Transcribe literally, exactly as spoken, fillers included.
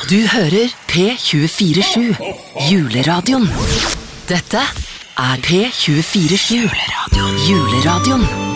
Du hører P tjuefire sju, juleradioen. Dette er P tjuefire sju, juleradioen.